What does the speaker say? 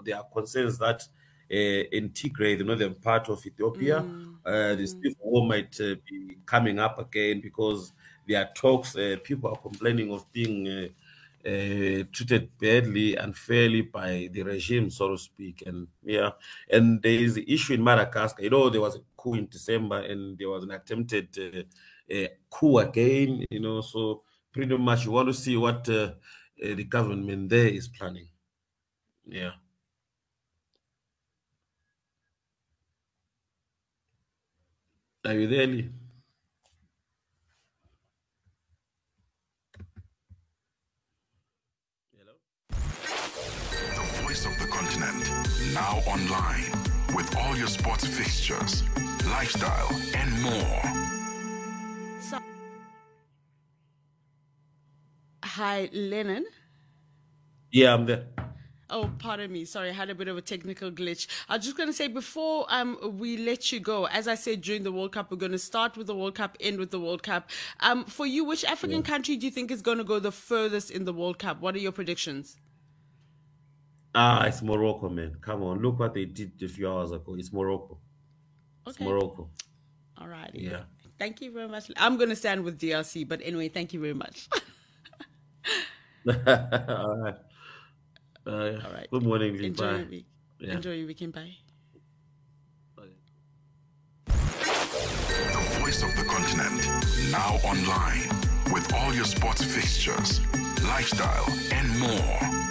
there are concerns that in Tigray, the northern part of Ethiopia, the civil war might be coming up again because there are talks. People are complaining of being treated badly, unfairly by the regime, so to speak. And and there is the issue in Madagascar. There was a coup in December, and there was an attempted coup again. So pretty much you want to see what the government there is planning. Yeah. Are you there, Lee? Hello? The voice of the continent, now online, with all your sports fixtures, lifestyle, and more. Hi, Lennon. Yeah, I'm there. Oh, pardon me. Sorry, I had a bit of a technical glitch. I was just going to say before we let you go, as I said during the World Cup, we're going to start with the World Cup, end with the World Cup. For you, which African country do you think is going to go the furthest in the World Cup? What are your predictions? It's Morocco, man. Come on, look what they did a few hours ago. It's Morocco. It's Morocco. All right. Yeah. Thank you very much. I'm going to stand with DRC, but anyway, thank you very much. All right. All right. Good morning. Enjoy Bye. your week. Yeah. Enjoy your weekend. Bye. The voice of the continent, now online, with all your sports fixtures, lifestyle, and more.